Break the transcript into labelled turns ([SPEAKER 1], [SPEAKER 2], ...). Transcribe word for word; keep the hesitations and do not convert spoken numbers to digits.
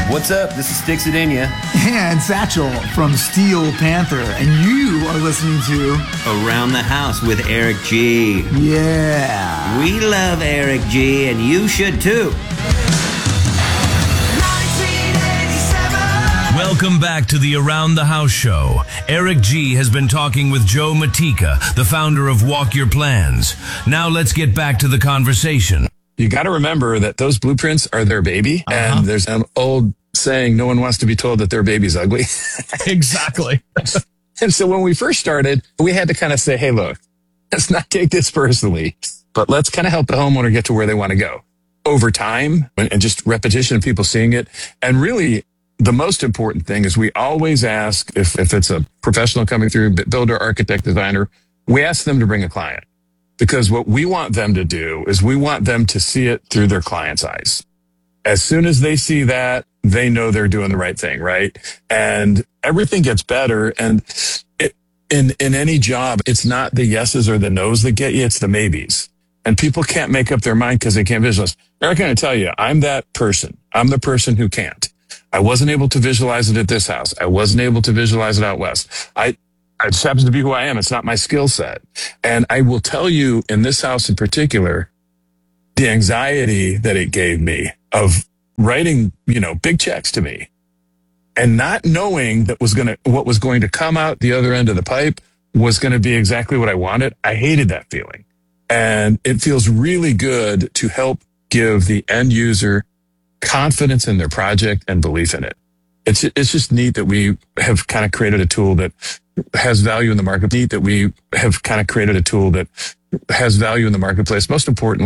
[SPEAKER 1] What's up? This is Sticks It In Ya.
[SPEAKER 2] And Satchel from Steel Panther. And you are listening to
[SPEAKER 3] Around the House with Eric G.
[SPEAKER 2] Yeah.
[SPEAKER 3] We love Eric G, and you should too.
[SPEAKER 4] Welcome back to the Around the House show. Eric G has been talking with Joe Matika, the founder of Walk Your Plans. Now let's get back to the conversation.
[SPEAKER 5] You got to remember that those blueprints are their baby.
[SPEAKER 6] Uh-huh.
[SPEAKER 5] And there's an old saying, no one wants to be told that their baby's ugly.
[SPEAKER 6] Exactly.
[SPEAKER 5] And so when we first started, we had to kind of say, hey, look, let's not take this personally, but let's kind of help the homeowner get to where they want to go over time and just repetition of people seeing it. And really, the most important thing is we always ask, if, if it's a professional coming through, builder, architect, designer, we ask them to bring a client. Because what we want them to do is we want them to see it through their client's eyes. As soon as they see that, they know they're doing the right thing, right? And everything gets better. And it, in, in any job, it's not the yeses or the nos that get you, it's the maybes. And people can't make up their mind because they can't visualize. Eric, I'm going to tell you, I'm that person. I'm the person who can't. I wasn't able to visualize it at this house. I wasn't able to visualize it out west. I, it just happens to be who I am. It's not my skill set. And I will tell you, in this house in particular, the anxiety that it gave me of writing, you know, big checks to me and not knowing that was going to, what was going to come out the other end of the pipe was going to be exactly what I wanted. I hated that feeling. And it feels really good to help give the end user confidence in their project and belief in it. It's it's just neat that we have kind of created a tool that has value in the market. Neat that we have kind of created a tool that has value in the marketplace. Most importantly,